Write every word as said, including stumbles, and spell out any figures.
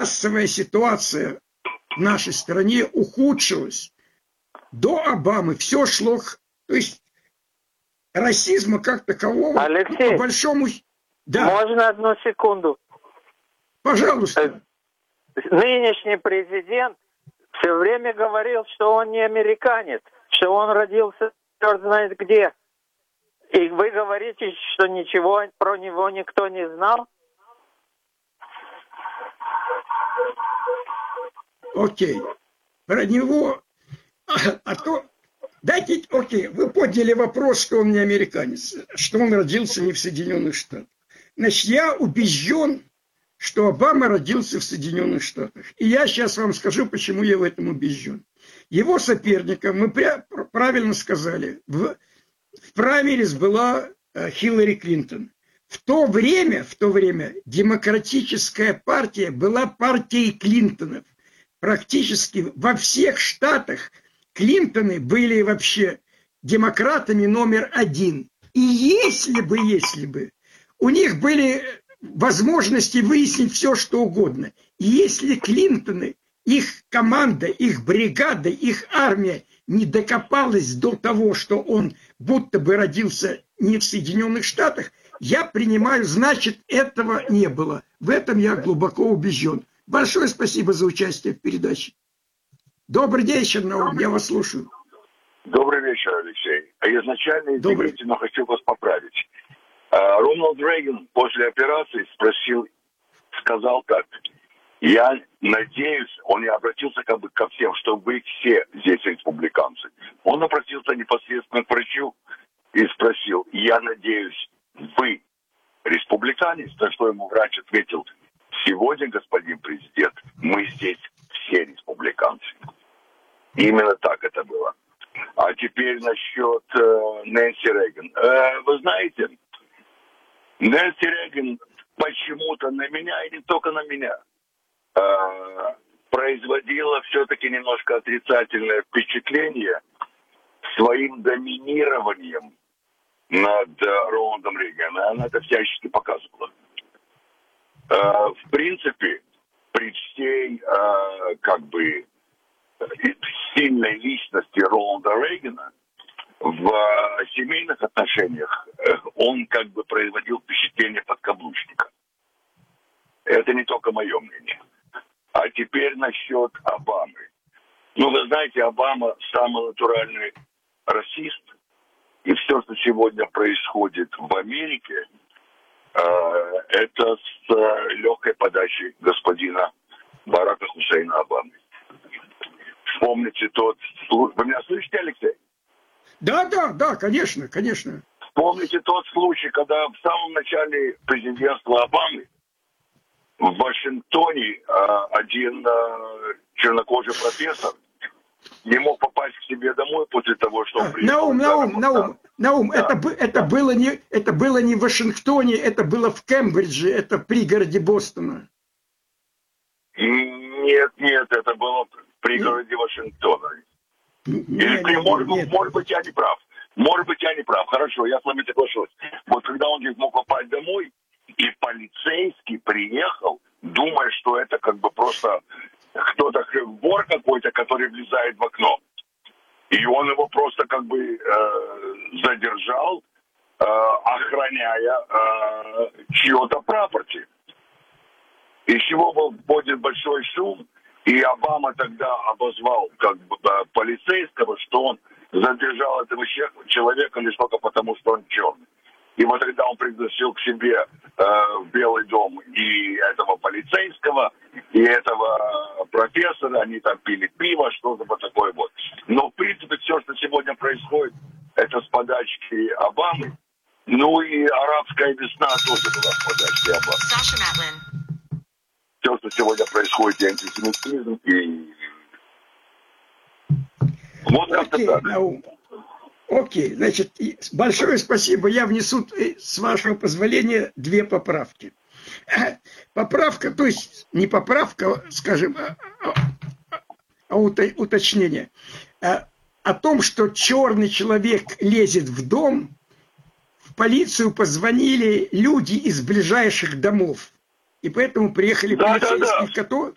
расовая ситуация в нашей стране ухудшилась. До Обамы все шло... То есть расизма как такового, Алексей, ну, по большому... Да. Можно одну секунду? Пожалуйста. Нынешний президент все время говорил, что он не американец, что он родился черт знает где. И вы говорите, что ничего про него никто не знал? Окей. Про него... А, а то... Дайте... Окей, вы подняли вопрос, что он не американец, что он родился не в Соединенных Штатах. Значит, я убежден, что Обама родился в Соединенных Штатах. И я сейчас вам скажу, почему я в этом убежден. Его соперником, мы правильно сказали, в, в праймерис была э, Хиллари Клинтон. В то время, в то время демократическая партия была партией Клинтонов. Практически во всех штатах Клинтоны были вообще демократами номер один. И если бы, если бы, у них были возможности выяснить все, что угодно. И если Клинтоны, их команда, их бригада, их армия не докопалась до того, что он будто бы родился не в Соединенных Штатах, я принимаю, значит, этого не было. В этом я глубоко убежден. Большое спасибо за участие в передаче. Добрый вечер, Наум, я вас слушаю. Добрый вечер, Алексей. Изначально, извините, но хочу вас поправить. Рональд Рейган после операции спросил, сказал так: я надеюсь, он не обратился как бы ко всем, что вы все здесь республиканцы. Он обратился непосредственно к врачу и спросил: я надеюсь, вы республиканец? На что ему врач ответил: сегодня, господин президент, мы здесь все республиканцы. Именно так это было. А теперь насчет э, Нэнси Рейган. Э, вы знаете, Нэнси Рейган почему-то на меня, и не только на меня, э, производила все-таки немножко отрицательное впечатление своим доминированием над э, Рональдом Рейганом. Она это всячески показывала. Э, в принципе, при всей, э, как бы, сильной личности Рональда Рейгана в э, семейных отношениях э, он как бы производил впечатление подкаблучника. Это не только мое мнение. А теперь насчет Обамы. Ну, вы знаете, Обама самый натуральный расист. И все, что сегодня происходит в Америке, э, это с э, легкой подачей господина Барака Хусейна Обамы. Вспомните тот случай. Вы меня слышите, Алексей? Да, да, да, конечно, конечно. Вспомните тот случай, когда в самом начале президентства Обамы в Вашингтоне э, один э, чернокожий профессор не мог попасть к себе домой после того, что он приехал. Наум, Наум, Наум, Наум, да. это, это, было не, это было не в Вашингтоне, это было в Кембридже, это в пригороде Бостона. Нет, нет, это было в пригороде нет. Вашингтона. Нет, Или, нет, может, нет. может быть, я не прав. Может быть, я не прав. Хорошо, я с вами соглашусь. Вот когда он не мог попасть домой, и полицейский приехал, думая, что это как бы просто кто-то, вор какой-то, который влезает в окно. И он его просто как бы э, задержал, э, охраняя э, чье-то прапорти. Из чего был будет большой шум, и Обама тогда обозвал как бы полицейского, что он задержал этого человека лишь только потому, что он черный. И вот тогда он пригласил к себе э, в Белый дом и этого полицейского, и этого профессора, они там пили пиво, что-то вот такое вот. Но в принципе все, что сегодня происходит, это с подачки Обамы. Ну и арабская весна тоже была с подачки Обамы. Все, что сегодня происходит, и антисемитизм, и... Вот как-то Окей, так. Наум. Окей, значит, большое спасибо. Я внесу, с вашего позволения, две поправки. Поправка, то есть не поправка, скажем, а, а уточнение. О том, что черный человек лезет в дом, в полицию позвонили люди из ближайших домов. И поэтому приехали да, полицейские, да, да. которые...